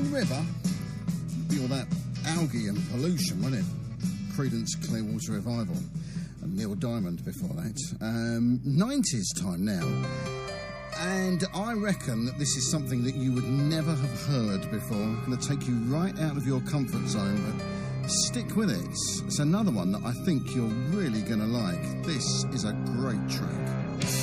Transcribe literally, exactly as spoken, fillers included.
Run River, be all that algae and pollution, wouldn't it? Creedence Clearwater Revival. And Neil Diamond before that. Um, nineties time now. And I reckon that this is something that you would never have heard before. I'm going to take you right out of your comfort zone, but stick with it. It's another one that I think you're really going to like. This is a great track.